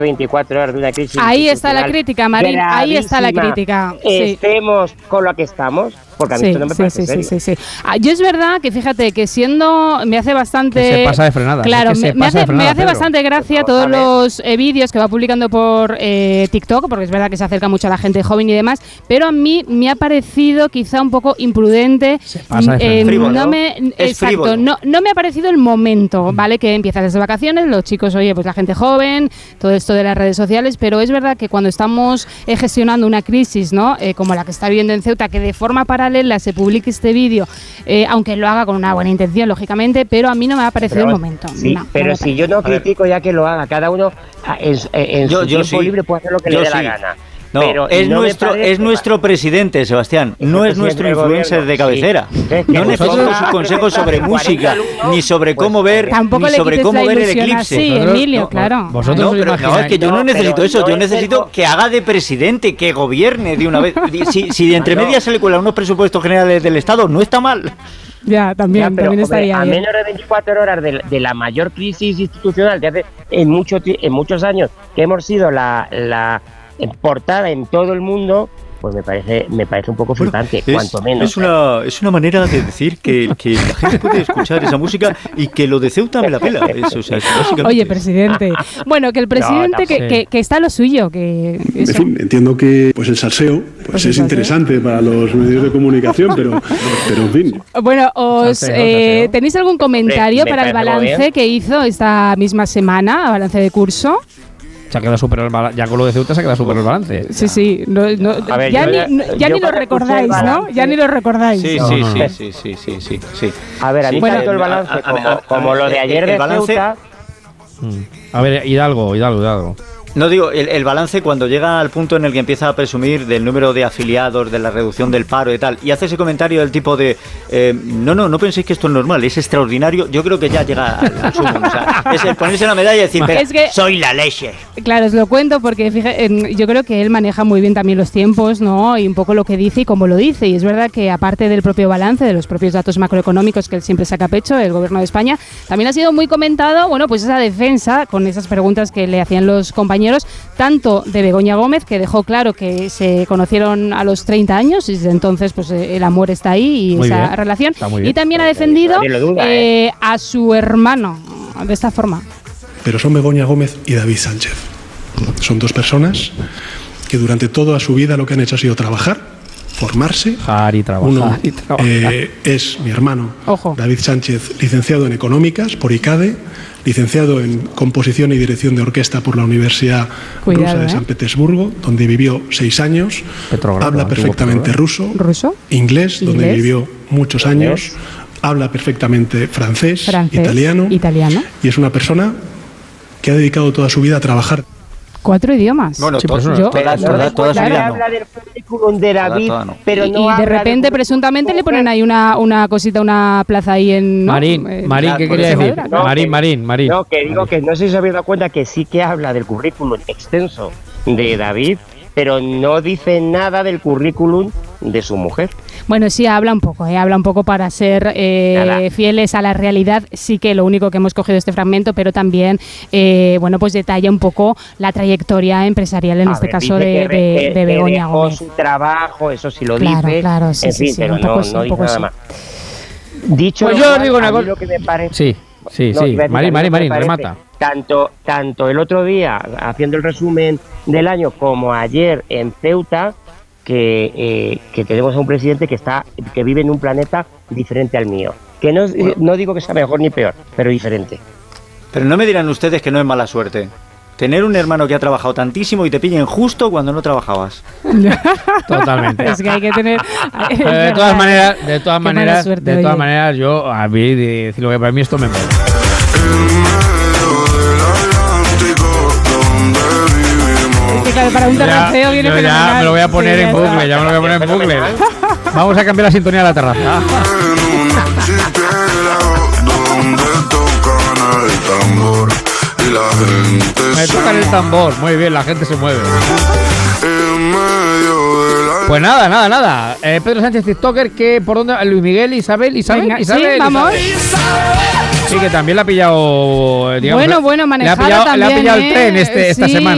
24 horas de una crisis. Ahí está la crítica, Marín, ahí está la crítica. Sí. Estemos con lo que estamos, porque a mí esto no me parece serio. Sí. Yo es verdad que fíjate que me hace bastante... Que se pasa de frenada. Claro, me hace bastante gracia todos los vídeos que va publicando por TikTok, porque es verdad que se acerca mucho a la gente joven y demás, pero a mí me ha parecido quizá un poco imprudente. Se pasa de frenada. Exacto, no me ha parecido el momento, ¿vale? Que empiezan las vacaciones, los chicos, oye, pues la gente joven, todo esto de las redes sociales, pero es verdad que cuando estamos gestionando una crisis, ¿no? Como la que está viviendo en Ceuta, que de forma paralela se publique este vídeo, aunque lo haga con una buena intención, lógicamente, pero a mí no me ha parecido el momento. Sí, pero si yo no critico ya que lo haga, cada uno en su tiempo libre puede hacer lo que le dé la gana. No, pero es nuestro presidente, Sebastián, no es nuestro influencer de cabecera. No necesito sus consejos sobre música, ni sobre cómo ver, tampoco ni sobre cómo ver el eclipse. Sí, Emilio, claro. Vosotros es que yo no necesito eso, yo necesito que haga de presidente, que gobierne de una vez. Si de entre medias se le cuelan unos presupuestos generales del Estado, no está mal. Ya, también estaría a bien. menos de 24 horas de la mayor crisis institucional de hace en muchos años, que hemos sido la portada en todo el mundo, pues me parece un poco flipante, cuanto menos. Es una manera de decir que la gente puede escuchar esa música y que lo de Ceuta me la pela. Oye, presidente. Bueno, que el presidente que está lo suyo, que eso. En fin, entiendo que pues el salseo es interesante para los medios de comunicación, pero en fin. Bueno, ¿tenéis algún comentario para el balance que hizo esta misma semana, balance de curso? Se ha quedado superado el balance. Ya con lo de Ceuta se ha quedado superado el balance. Sí. Ya ni lo recordáis, ¿no? Ya ni lo recordáis. Sí. A ver, a mí tanto el balance como lo de ayer de Ceuta. A ver, Hidalgo. No digo, el balance cuando llega al punto en el que empieza a presumir del número de afiliados, de la reducción del paro y tal, y hace ese comentario del tipo de no penséis que esto es normal, es extraordinario, yo creo que ya llega al sumo. O sea, es el ponerse la medalla y decir, soy la leche. Claro, os lo cuento porque fíjate, yo creo que él maneja muy bien también los tiempos, ¿no? Y un poco lo que dice y cómo lo dice. Y es verdad que aparte del propio balance, de los propios datos macroeconómicos que él siempre saca pecho, el gobierno de España, también ha sido muy comentado, bueno, pues esa defensa con esas preguntas que le hacían los compañeros, tanto de Begoña Gómez, que dejó claro que se conocieron a los 30 años y desde entonces pues el amor está ahí y muy esa bien, relación, y también ha defendido a su hermano de esta forma. Pero son Begoña Gómez y David Sánchez. Son dos personas que durante toda su vida lo que han hecho ha sido trabajar, formarse. Uno es mi hermano, David Sánchez, licenciado en Económicas por ICADE, licenciado en Composición y Dirección de Orquesta por la Universidad Rusa de San Petersburgo, donde vivió 6 años, habla perfectamente ruso, inglés, donde vivió muchos años, habla perfectamente francés, italiano, y es una persona que ha dedicado toda su vida a trabajar. 4 idiomas. Bueno, toda su vida habla del currículum de David, pero no. Y de repente, presuntamente, le ponen ahí una cosita, una plaza ahí en. Marín, ¿qué quería decir? Marín. No, que digo que no sé si os habéis dado cuenta que sí que habla del currículum extenso de David, pero no dice nada del currículum de su mujer. Bueno, sí, habla un poco para ser fieles a la realidad. Sí que lo único que hemos cogido este fragmento, pero también, pues detalla un poco la trayectoria empresarial, en este caso de Begoña Gómez. Su trabajo, eso sí lo dice. Claro, sí, en fin, pero no dice nada más. Dicho pues yo os digo una cosa. Lo que me parece, Sí. Marín, remata. Tanto el otro día, haciendo el resumen del año, como ayer en Ceuta, que tenemos a un presidente que vive en un planeta diferente al mío. Que no digo que sea mejor ni peor, pero diferente. Pero no me dirán ustedes que no es mala suerte tener un hermano que ha trabajado tantísimo y te pillen justo cuando no trabajabas. Totalmente. Es que hay que tener. De todas maneras, yo a mí decir lo que para mí esto me mola. Claro, para un terraceo viene fenomenal. Ya me lo voy a poner en bucle, Vamos a cambiar la sintonía de la terraza. Me tocan el tambor, muy bien, la gente se mueve. Pues nada. Pedro Sánchez, TikToker, que por dónde, Luis Miguel, Isabel. Sí, vamos. Sí, que también la ha pillado, digamos. Bueno, manejada también. Le ha pillado el tren esta semana.